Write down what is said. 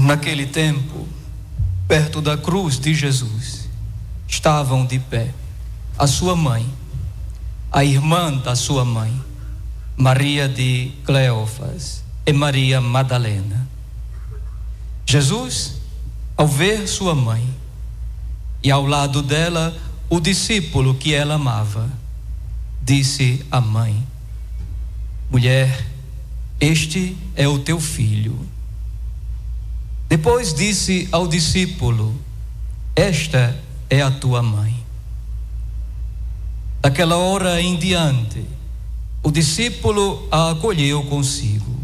Naquele tempo, perto da cruz de Jesus, estavam de pé a sua mãe, a irmã da sua mãe, Maria de Cleófas e Maria Madalena. Jesus, ao ver sua mãe e ao lado dela o discípulo que ela amava, disse à mãe: mulher, este é o teu filho. Depois disse ao discípulo: esta é a tua mãe. Daquela hora em diante, o discípulo a acolheu consigo.